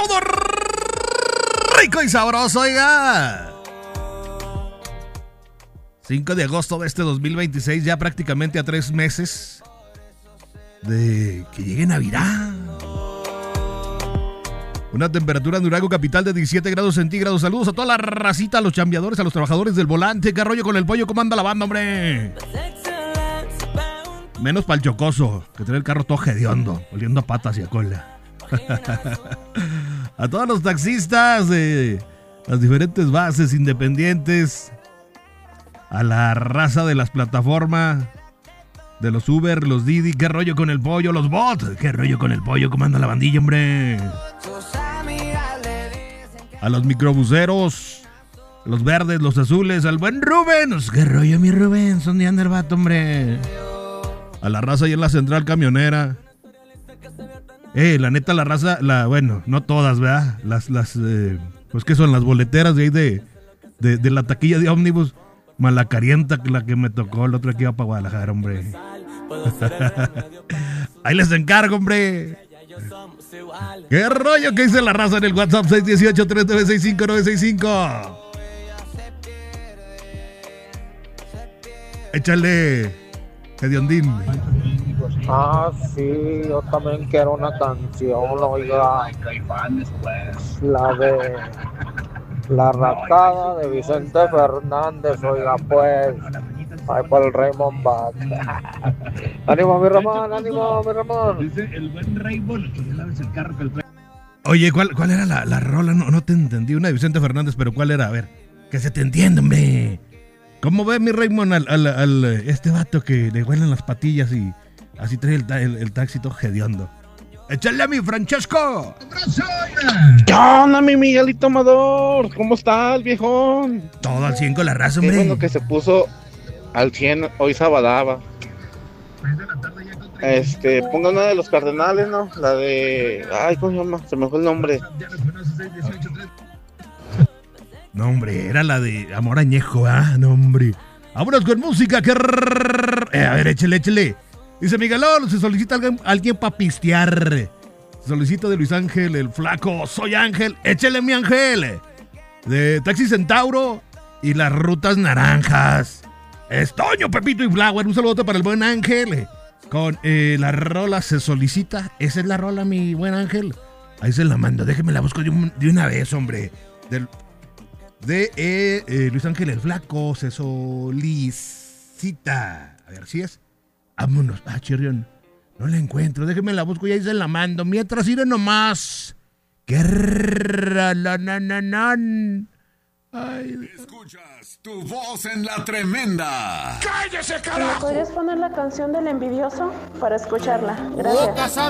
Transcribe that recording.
todo rico y sabroso, oiga. 5 de agosto de este 2026, ya prácticamente a 3 meses de que llegue Navidad. Una temperatura en Durango capital de 17 grados centígrados. Saludos a toda la racita, a los chambeadores, a los trabajadores del volante. ¿Qué rollo con el pollo? ¿Cómo anda la banda, hombre? Menos pa'l chocoso, que trae el carro todo hediondo, oliendo a patas y a cola. A todos los taxistas de las diferentes bases independientes, a la raza de las plataformas, de los Uber, los Didi, ¿qué rollo con el pollo? Los bots, ¿qué rollo con el pollo? ¿Cómo anda la bandilla, hombre? A los microbuseros, los verdes, los azules, al buen Rubén, ¿qué rollo, mi Rubén? ¿Dónde anda el vato, hombre? A la raza ahí en la central camionera. La neta, la raza, bueno, no todas, ¿verdad? Pues que son las boleteras de ahí de la taquilla de ómnibus. Malacarienta, la que me tocó, el otro que iba para Guadalajara, hombre. Ahí les encargo, hombre. ¿Qué rollo que dice la raza en el WhatsApp 618-396-5965? Échale, hediondín. Sí, yo también quiero una canción, oiga. La de La Rascada de Vicente Fernández, oiga, pues. Ay, por el Raymond Bach. Ánimo, mi Ramón, ánimo, mi Ramón. Dice el buen Raymond. Oye, ¿cuál era la rola? No te entendí. Una de Vicente Fernández, pero ¿cuál era? A ver, que se te entienda, hombre. ¿Cómo ve mi Raymond al este vato que le huelen las patillas y así trae el taxi todo hediondo? ¡Échale a mi Francesco! ¿Qué onda, mi Miguelito Amador? ¿Cómo estás, viejón? Todo al 100 con la raza, hombre. Qué bueno que se puso al 100 hoy sabadaba. Ponga una de los Cardenales, ¿no? La de... Ay, ¿cómo se llama? Se me fue el nombre. No, hombre, era la de Amor Añejo, no, hombre. Vámonos con música, que... a ver, échale. Dice Miguelón, se solicita alguien para pistear. Solicito de Luis Ángel, el flaco. Soy Ángel, échale mi Ángel. De Taxi Centauro y las Rutas Naranjas. Estoño, Pepito y Flower. Un saludo para el buen Ángel. Con la rola se solicita. Esa es la rola, mi buen Ángel. Ahí se la mando. Déjeme la busco de una vez, hombre. De Luis Ángel el Flaco se solicita. A ver si es. Vámonos. Chirrión. No la encuentro. Déjeme la busco y ahí se la mando. Mientras iré nomás. Ay. Escuchas tu voz en la tremenda. ¡Cállese, carajo! ¿Me podrías poner la canción del envidioso para escucharla? Gracias.